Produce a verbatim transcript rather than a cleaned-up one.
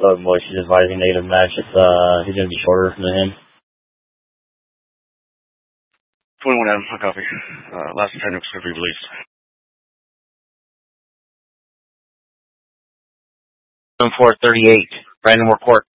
Southern Boy, she's advising negative match. It's, uh, he's going to be shorter than him. twenty-one Adam, I copy. Uh, last attendance could be released. four thirty-eight, Brandon McCourt.